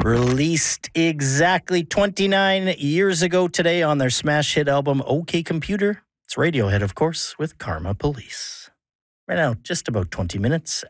Released exactly 29 years ago today on their smash hit album, OK Computer. It's Radiohead, of course, with Karma Police. Right now, just about 20 minutes